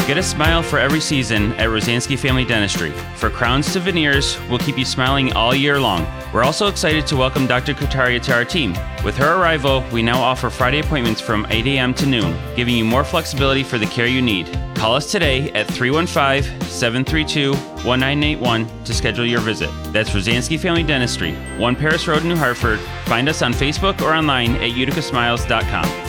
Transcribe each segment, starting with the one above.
Get a smile for every season at Rosansky Family Dentistry. For crowns to veneers, we'll keep you smiling all year long. We're also excited to welcome Dr. Kataria to our team. With her arrival, we now offer Friday appointments from 8 a.m. to noon, giving you more flexibility for the care you need. Call us today at 315-732-1981 to schedule your visit. That's Rosansky Family Dentistry, 1 Paris Road, New Hartford. Find us on Facebook or online at uticasmiles.com.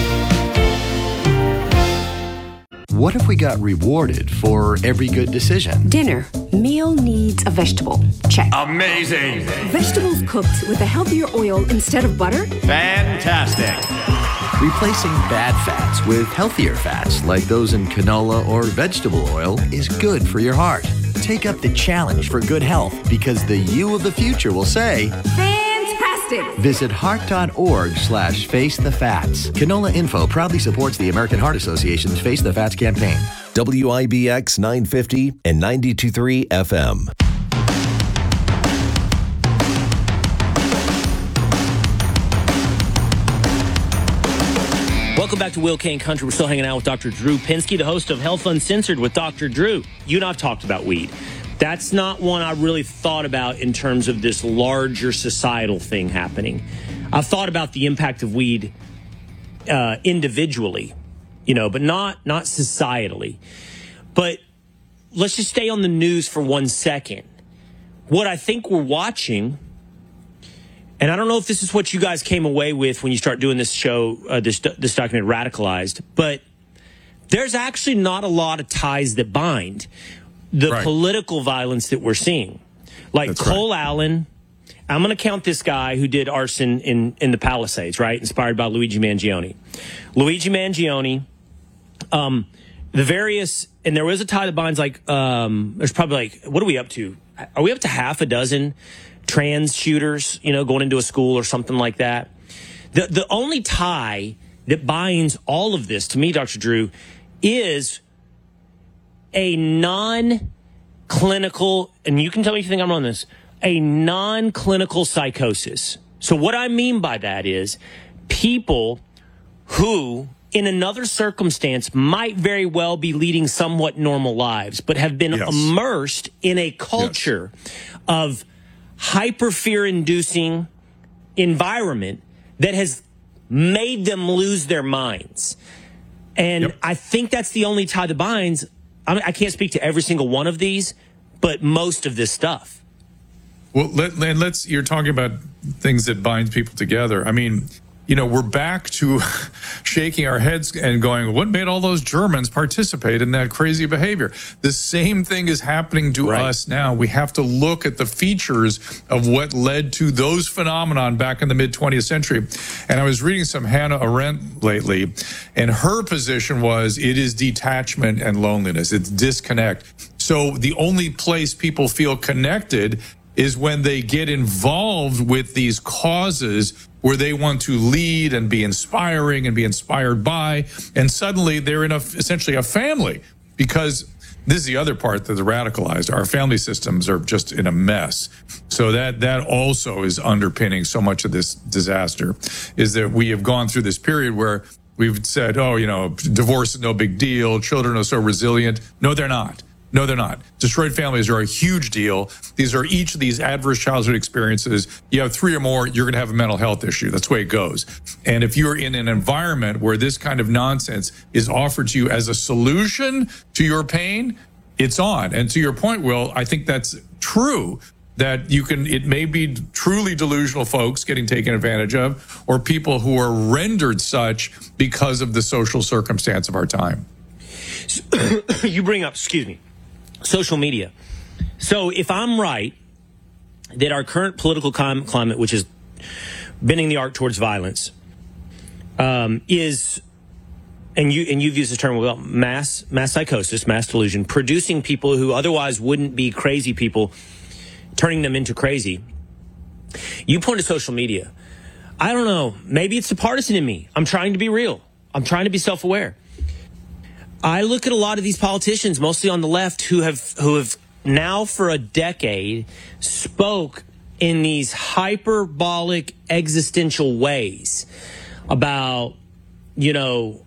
What if we got rewarded for every good decision? Dinner. Meal needs a vegetable. Check. Amazing. Vegetables cooked with a healthier oil instead of butter? Fantastic. Replacing bad fats with healthier fats like those in canola or vegetable oil is good for your heart. Take up the challenge for good health because the you of the future will say, Fantastic. Visit heart.org/face the fats. Canola Info proudly supports the American Heart Association's Face the Fats campaign. WIBX 950 and 92.3 FM. Welcome back to Will Kane Country. We're still hanging out with Dr. Drew Pinsky, the host of Health Uncensored with Dr. Drew. You and I have talked about weed. That's not one I really thought about in terms of this larger societal thing happening. I've thought about the impact of weed individually, but not societally. But let's just stay on the news for 1 second. What I think we're watching, and I don't know if this is what you guys came away with when you start doing this show, this document, Radicalized, but there's actually not a lot of ties that bind the political violence that we're seeing. Like That's Cole Allen, I'm going to count this guy who did arson in the Palisades, right? Inspired by Luigi Mangione. Luigi Mangione, the various, and there was a tie that binds there's probably what are we up to? Are we up to half a dozen trans shooters, going into a school or something like that? The only tie that binds all of this, to me, Dr. Drew, is a non-clinical, and you can tell me if you think I'm wrong on this, a non-clinical psychosis. So what I mean by that is people who, in another circumstance, might very well be leading somewhat normal lives, but have been immersed in a culture of hyper-fear-inducing environment that has made them lose their minds. And I think that's the only tie that binds. I can't speak to every single one of these, but most of this stuff. Well, you're talking about things that bind people together. I mean, we're back to shaking our heads and going, what made all those Germans participate in that crazy behavior? The same thing is happening to us now. We have to look at the features of what led to those phenomenon back in the mid-20th century. And I was reading some Hannah Arendt lately, and her position was it is detachment and loneliness. It's disconnect. So the only place people feel connected is when they get involved with these causes where they want to lead and be inspiring and be inspired by, and suddenly they're in essentially a family, because this is the other part that the radicalized. Our family systems are just in a mess. So that also is underpinning so much of this disaster, is that we have gone through this period where we've said, divorce is no big deal, children are so resilient. No, they're not. No, they're not. Destroyed families are a huge deal. These are each of these adverse childhood experiences. You have 3 or more, you're going to have a mental health issue. That's the way it goes. And if you're in an environment where this kind of nonsense is offered to you as a solution to your pain, it's on. And to your point, Will, I think that's true, that it may be truly delusional folks getting taken advantage of, or people who are rendered such because of the social circumstance of our time. You bring up, social media. So if I'm right that our current political climate, which is bending the arc towards violence, is, and you've used the term well, mass psychosis, mass delusion, producing people who otherwise wouldn't be crazy people, turning them into crazy. You point to social media. I don't know. Maybe it's the partisan in me. I'm trying to be real. I'm trying to be self-aware. I look at a lot of these politicians, mostly on the left, who have now for a decade spoke in these hyperbolic existential ways about,